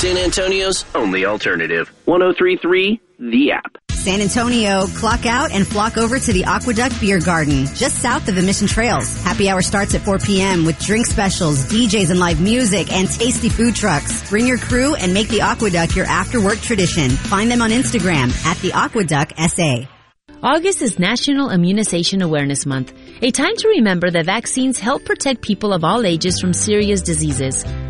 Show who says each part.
Speaker 1: San Antonio's only alternative. 103.3 The App.
Speaker 2: San Antonio, clock out and flock over to the Aqueduct Beer Garden, just south of the Mission Trails. Happy hour starts at 4 p.m. with drink specials, DJs and live music, and tasty food trucks. Bring your crew and make the Aqueduct your after-work tradition. Find them on Instagram at the Aqueduct SA.
Speaker 3: August is National Immunization Awareness Month, a time to remember that vaccines help protect people of all ages from serious diseases.